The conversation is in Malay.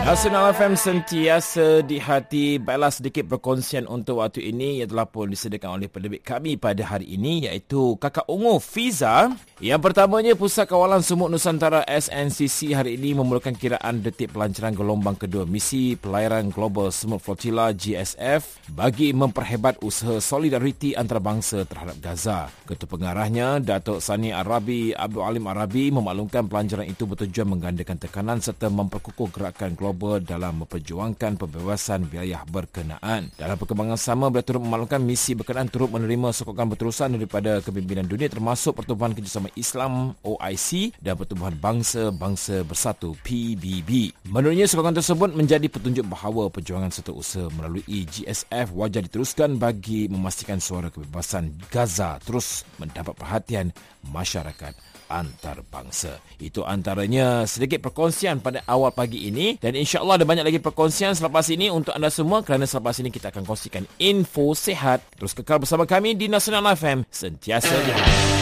Nasional FM sentiasa di hati. Baiklah, sedikit perkongsian untuk waktu ini yang telah pun disediakan oleh penerbit kami pada hari ini, iaitu Kakak Ungu Fiza. Yang pertamanya, Pusat Kawalan Sumut Nusantara SNCC hari ini memulakan kiraan detik pelancaran gelombang kedua misi pelayaran Global Smooth Flotilla GSF bagi memperhebat usaha solidariti antarabangsa terhadap Gaza. Ketua Pengarahnya, Datuk Sani Arabi Abdul Alim Arabi memaklumkan pelancaran itu bertujuan menggandakan tekanan serta memperkukuh gerakan global dalam memperjuangkan pembebasan wilayah berkenaan. Dalam perkembangan sama, beliau turut memaklumkan misi berkenaan turut menerima sokongan berterusan daripada kepimpinan dunia termasuk Pertubuhan Kerjasama Islam OIC dan Pertubuhan Bangsa-Bangsa Bersatu PBB. Menurutnya, sokongan tersebut menjadi petunjuk bahawa perjuangan serta usaha melalui GSF wajar diteruskan bagi memastikan suara kebebasan Gaza terus mendapat perhatian masyarakat antarabangsa. Itu antaranya sedikit perkongsian pada awal pagi ini, dan insya-Allah ada banyak lagi perkongsian selepas ini untuk anda semua, kerana selepas ini kita akan kongsikan info sihat. Terus kekal bersama kami di Nasional FM, sentiasa di hati.